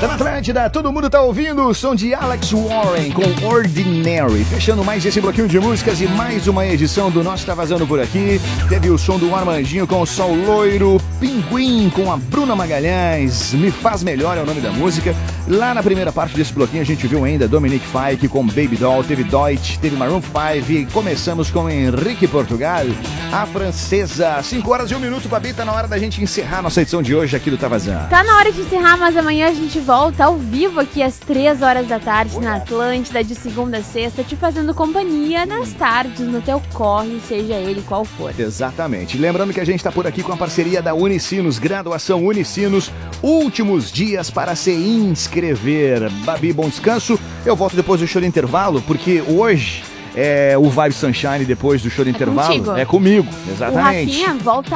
Tá na Atlântida, todo mundo tá ouvindo o som de Alex Warren com Ordinary. Fechando mais esse bloquinho de músicas e mais uma edição do Nosso Tá Vazando Por Aqui. Teve o som do Armandinho com o Sol Loiro, Pinguim com a Bruna Magalhães, Me Faz Melhor é o nome da música. Lá na primeira parte desse bloquinho a gente viu ainda Dominique Fike com Baby Doll, teve Deutsch, teve Maroon 5 e começamos com Henrique Portugal, a francesa. 5 horas e 1 minuto, Babi, tá na hora da gente encerrar nossa edição de hoje aqui do Tá Vazando. Tá na hora de encerrar, mas amanhã a gente volta ao vivo aqui às 3 horas da tarde na Atlântida, de segunda a sexta, te fazendo companhia nas tardes, no teu corre, seja ele qual for. Exatamente. Lembrando que a gente tá por aqui com a parceria da Unicinos, graduação Unicinos, últimos dias para se inscrever. Babi, bom descanso. Eu volto depois do show de intervalo, porque hoje é o Vibe Sunshine depois do show de intervalo. Contigo. É comigo, exatamente. O Rafinha volta